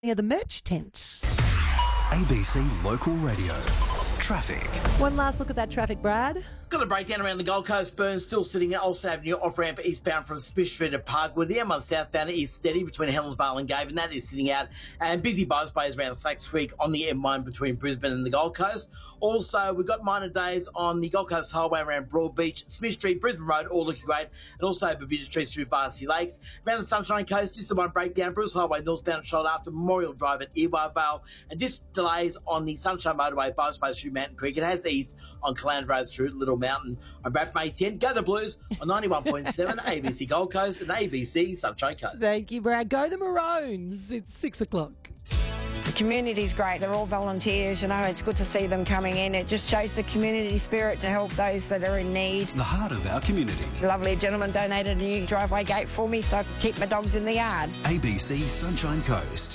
near the merch tent. ABC Local Radio. Traffic. One last look at that traffic, Brad. Got a breakdown around the Gold Coast. Burns still sitting at Olsen Avenue off-ramp eastbound from Smith Street to Parkwood. The M1 southbound is steady between Helensvale and Gave, and that is sitting out. And busy buyers around Slacks Creek on the M1 between Brisbane and the Gold Coast. Also, we've got minor days on the Gold Coast Highway around Broadbeach, Smith Street, Brisbane Road, all looking great. And also Bermuda Street through Varsity Lakes. Around the Sunshine Coast, just the one breakdown. Bruce Highway northbound shoulder after Memorial Drive at Earwar Vale. And just delays on the Sunshine Motorway, Bowes through Mountain Creek. It has eased on Caland Road through Little Mountain. I'm Brad from A10. Go the Blues on 91.7 ABC Gold Coast and ABC Sunshine Coast. Thank you, Brad. Go the Maroons. It's 6 o'clock. The community's great. They're all volunteers, it's good to see them coming in. It just shows the community spirit to help those that are in need. The heart of our community. Lovely gentleman donated a new driveway gate for me so I can keep my dogs in the yard. ABC Sunshine Coast.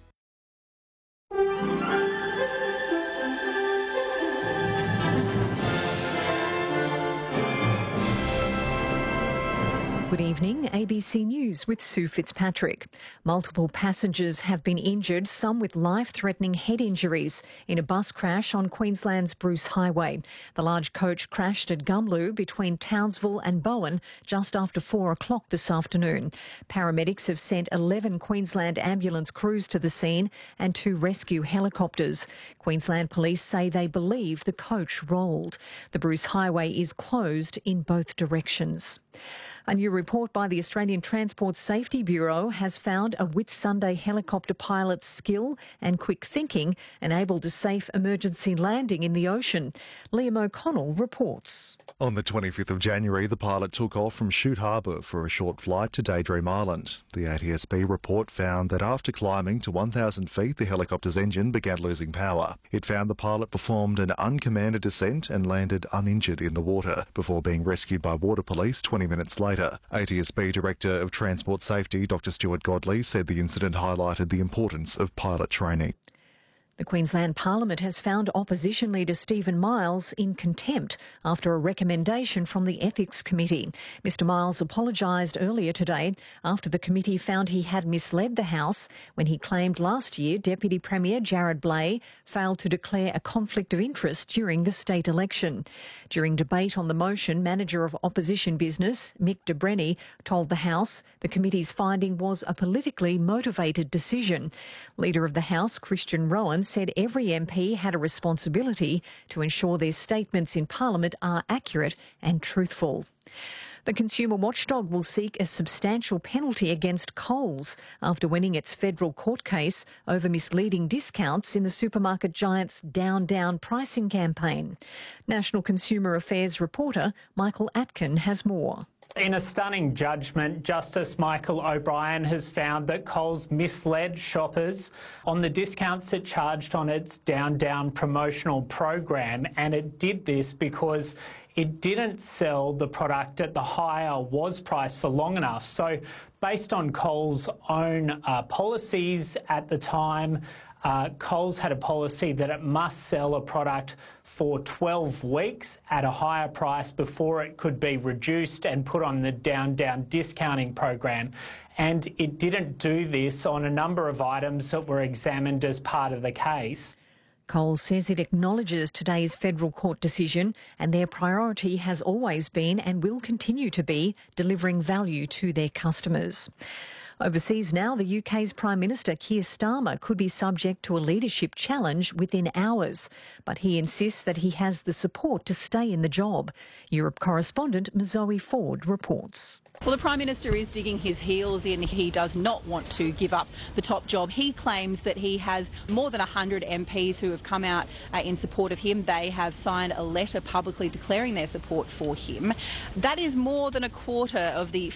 Good evening, ABC News with Sue Fitzpatrick. Multiple passengers have been injured, some with life-threatening head injuries, in a bus crash on Queensland's Bruce Highway. The large coach crashed at Gumlu between Townsville and Bowen just after 4 o'clock this afternoon. Paramedics have sent 11 Queensland ambulance crews to the scene and 2 rescue helicopters. Queensland Police say they believe the coach rolled. The Bruce Highway is closed in both directions. A new report by the Australian Transport Safety Bureau has found a Whitsunday helicopter pilot's skill and quick thinking enabled a safe emergency landing in the ocean. Liam O'Connell reports. On the 25th of January, the pilot took off from Shute Harbour for a short flight to Daydream Island. The ATSB report found that after climbing to 1,000 feet, the helicopter's engine began losing power. It found the pilot performed an uncommanded descent and landed uninjured in the water before being rescued by water police 20 minutes later. ATSB Director of Transport Safety, Dr Stuart Godley, said the incident highlighted the importance of pilot training. The Queensland Parliament has found opposition leader Stephen Miles in contempt after a recommendation from the Ethics Committee. Mr Miles apologised earlier today after the committee found he had misled the House when he claimed last year Deputy Premier Jared Blay failed to declare a conflict of interest during the state election. During debate on the motion, Manager of Opposition Business Mick de Brenny told the House the committee's finding was a politically motivated decision. Leader of the House, Christian Rowan, said every MP had a responsibility to ensure their statements in Parliament are accurate and truthful. The consumer watchdog will seek a substantial penalty against Coles after winning its federal court case over misleading discounts in the supermarket giant's down pricing campaign. National Consumer Affairs reporter Michael Atkin has more. In a stunning judgment, Justice Michael O'Brien has found that Coles misled shoppers on the discounts it charged on its down promotional program, and it did this because it didn't sell the product at the higher was price for long enough. So based on Coles' own policies at the time, Coles had a policy that it must sell a product for 12 weeks at a higher price before it could be reduced and put on the down discounting program. And it didn't do this on a number of items that were examined as part of the case. Coles says it acknowledges today's federal court decision and their priority has always been and will continue to be delivering value to their customers. Overseas now, the UK's Prime Minister Keir Starmer could be subject to a leadership challenge within hours, but he insists that he has the support to stay in the job. Europe correspondent Zoe Ford reports. Well, the Prime Minister is digging his heels in. He does not want to give up the top job. He claims that he has more than 100 MPs who have come out in support of him. They have signed a letter publicly declaring their support for him. That is more than a quarter of the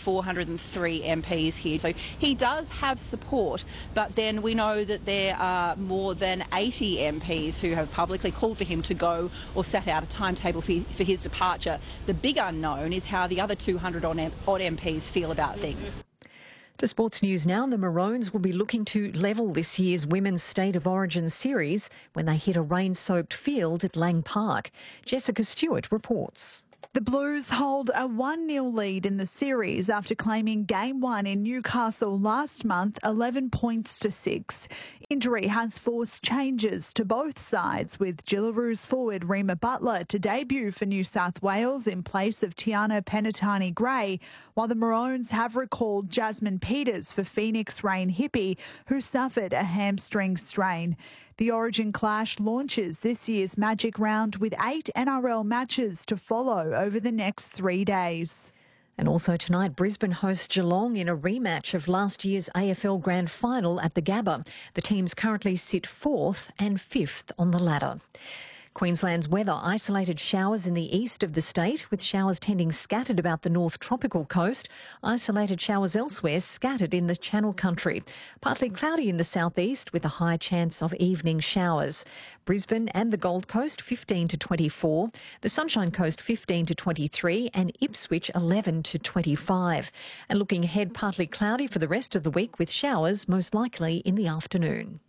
403 MPs here. So he does have support, but then we know that there are more than 80 MPs who have publicly called for him to go or set out a timetable for his departure. The big unknown is how the other 200 odd MPs feel about things. To sports news now, the Maroons will be looking to level this year's Women's State of Origin series when they hit a rain-soaked field at Lang Park. Jessica Stewart reports. The Blues hold a 1-0 lead in the series after claiming Game 1 in Newcastle last month, 11 points to 6. Injury has forced changes to both sides, with Gillaroos forward Rima Butler to debut for New South Wales in place of Tiana Penitani-Gray, while the Maroons have recalled Jasmine Peters for Phoenix Rain Hippie, who suffered a hamstring strain. The Origin Clash launches this year's Magic Round with 8 NRL matches to follow over the next 3 days. And also tonight, Brisbane hosts Geelong in a rematch of last year's AFL Grand Final at the Gabba. The teams currently sit 4th and 5th on the ladder. Queensland's weather: isolated showers in the east of the state, with showers tending scattered about the north tropical coast. Isolated showers elsewhere, scattered in the Channel Country. Partly cloudy in the southeast, with a high chance of evening showers. Brisbane and the Gold Coast 15 to 24, the Sunshine Coast 15 to 23, and Ipswich 11 to 25. And looking ahead, partly cloudy for the rest of the week, with showers most likely in the afternoon.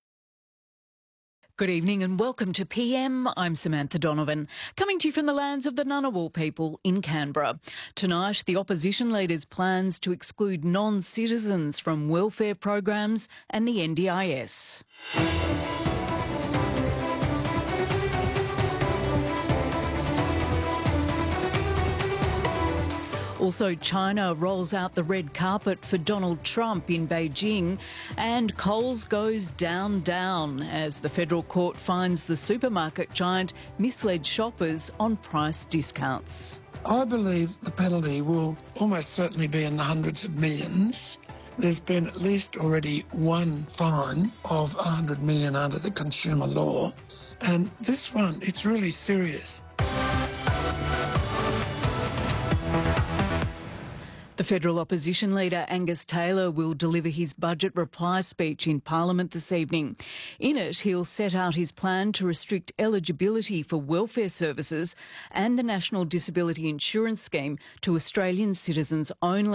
Good evening and welcome to PM. I'm Samantha Donovan, coming to you from the lands of the Ngunnawal people in Canberra. Tonight, the opposition leader's plans to exclude non-citizens from welfare programs and the NDIS. Also, China rolls out the red carpet for Donald Trump in Beijing, and Coles goes down as the federal court finds the supermarket giant misled shoppers on price discounts. I believe the penalty will almost certainly be in the hundreds of millions. There's been at least already one fine of $100 million under the consumer law, and this one, it's really serious. The federal opposition leader Angus Taylor will deliver his budget reply speech in Parliament this evening. In it, he'll set out his plan to restrict eligibility for welfare services and the National Disability Insurance Scheme to Australian citizens only.